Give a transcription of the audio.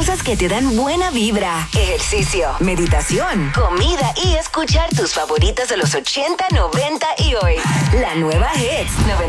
cosas que te dan buena vibra, ejercicio, meditación, comida y escuchar tus favoritas de los 80, 90 y hoy. La nueva Hits